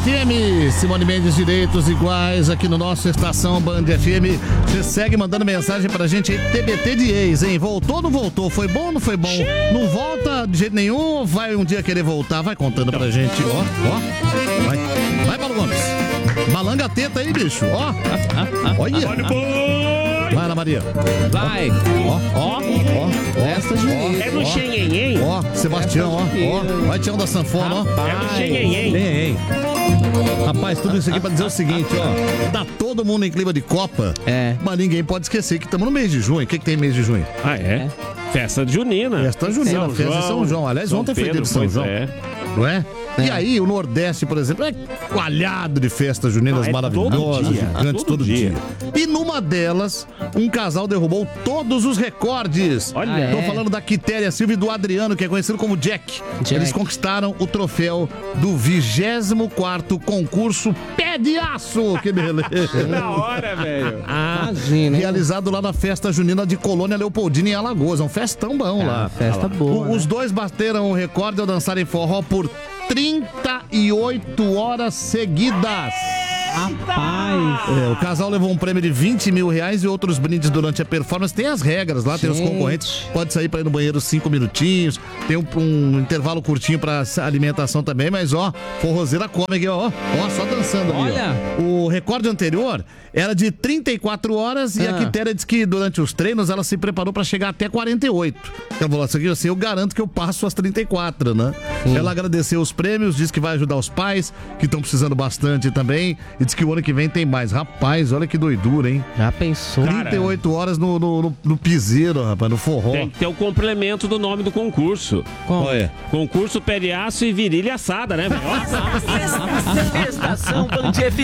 FM, Simone Mendes, direitos iguais aqui no nosso Estação Band FM. Você segue mandando mensagem pra gente aí, TBT de ex, hein? Voltou ou não voltou? Foi bom ou não foi bom? Não volta de jeito nenhum ou vai um dia querer voltar? Vai contando pra gente, ó. Vai, Paulo Gomes. Balanga a teta aí, bicho, ó. Olha. Vai, Ana Maria. Vai. Ó. Festa junina. É no Xenhenhen? Ó, Sebastião, ó. Vai, Tião da Sanfona, ó. É no Xenhenhen. Rapaz, tudo isso aqui pra dizer o seguinte, ó. Tá todo mundo em clima de Copa, mas ninguém pode esquecer que estamos no mês de junho. O que tem mês de junho? Ah, é? Festa junina. Festa junina, festa de São João. Aliás, ontem foi dia de São João. Não é? E aí, o Nordeste, por exemplo, é coalhado de festas juninas maravilhosas, gigantes, todo dia. E numa delas, um casal derrubou todos os recordes. Olha. Tô falando da Quitéria Silva e do Adriano, que é conhecido como Jack. Eles conquistaram o troféu do 24º concurso Pé de Aço. Que beleza. Da hora, velho. Imagina. Realizado lá na festa junina de Colônia Leopoldina, em Alagoas. É um festão bom lá. Festa boa. Os dois bateram o recorde ao dançarem forró por 38 horas seguidas. Rapaz. O casal levou um prêmio de R$20 mil e outros brindes durante a performance. Tem as regras lá, tem os concorrentes. Pode sair pra ir no banheiro 5 minutinhos. Tem um intervalo curtinho pra alimentação também. Mas ó, forrozeira come aqui, ó. Ó, só dançando ali. Olha. Ó. O recorde anterior era de 34 horas e a Quitéria disse que durante os treinos ela se preparou pra chegar até 48. Ela falou assim, eu garanto que eu passo as 34, né? Ela agradeceu os prêmios, disse que vai ajudar os pais, que estão precisando bastante também. E disse que o ano que vem tem mais. Rapaz, olha que doidura, hein? Já pensou? 38 horas no piseiro, rapaz, no forró. Tem que ter o complemento do nome do concurso. Como? Olha. Concurso Pé de Aço e Virilha Assada, né, velho? Estação Band FM.